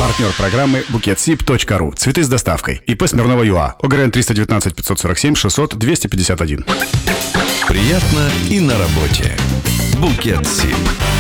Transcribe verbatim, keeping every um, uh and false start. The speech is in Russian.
Партнер программы букетсиб точка ру. Цветы с доставкой. ИП Смирнова ЮА. ОГРН триста девятнадцать пятьсот сорок семь шестьсот двести пятьдесят один. Приятно и на работе. Букетсиб.